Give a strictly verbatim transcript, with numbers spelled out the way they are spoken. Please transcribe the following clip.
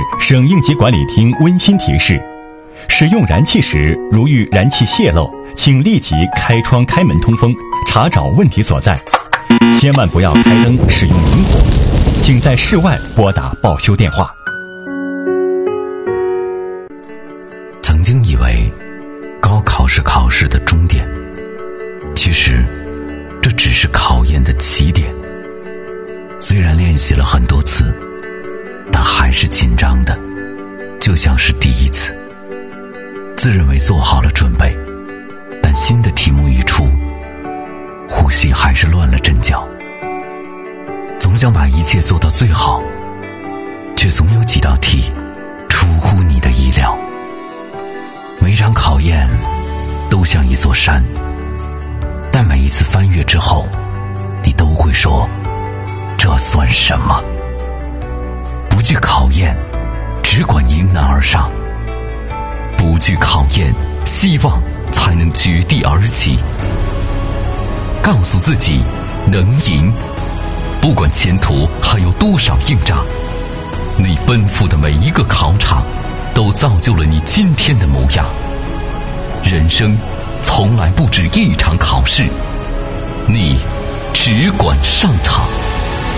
省应急管理厅温馨提示：使用燃气时，如遇燃气泄漏，请立即开窗开门通风，查找问题所在。千万不要开灯使用明火，请在室外拨打报修电话。 曾经以为高考是考试的终点，其实这只是考验的起点。虽然练习了很多次，但还是紧张的，就像是第一次。自认为做好了准备，但新的题目一出，呼吸还是乱了阵脚。总想把一切做到最好，却总有几道题出乎你的意料。每场考验都像一座山，但每一次翻越之后，你都会说，这算什么？不惧考验，只管迎难而上。不惧考验，希望才能绝地而起。告诉自己能赢，不管前途还有多少硬仗，你奔赴的每一个考场都造就了你今天的模样。人生从来不止一场考试，你只管上场。